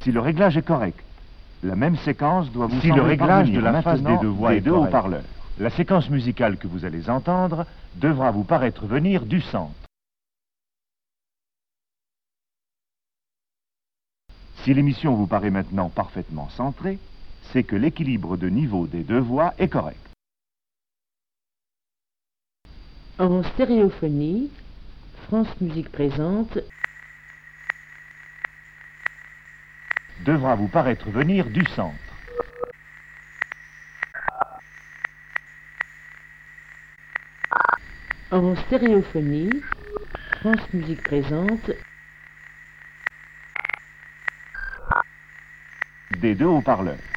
Si le réglage est correct, la même séquence doit vous Si le réglage de la phase des deux voix des est deux correct, haut-parleurs. La séquence musicale que vous allez entendre devra vous paraître venir du centre. Si l'émission vous paraît maintenant parfaitement centrée, c'est que l'équilibre de niveau des deux voix est correct. En stéréophonie, France Musique présente Devra vous paraître venir du centre. En stéréophonie, France Musique présente Des deux haut-parleurs.